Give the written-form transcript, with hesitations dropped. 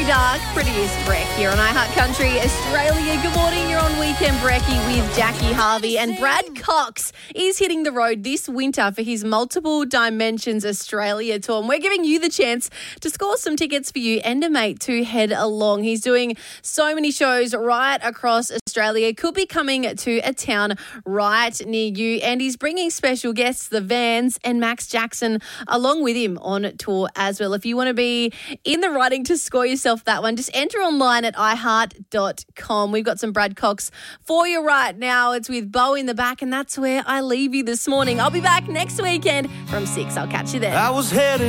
Very dark, prettiest Breck here on iHeart Country Australia. Good morning, you're on Weekend Brekkie with Jackie Harvey, and Brad Cox is hitting the road this winter for his Multiple Dimensions Australia tour. And we're giving you the chance to score some tickets for you and a mate to head along. He's doing so many shows right across Australia. Could be coming to a town right near you, and he's bringing special guests, the Vans and Max Jackson, along with him on tour as well. If you want to be in the running to score yourself that one, just enter online at iHeart.com. We've got some Brad Cox for you right now. It's with Bo in the back, and that's where I leave you this morning. I'll be back next weekend from 6. I'll catch you there. I was headed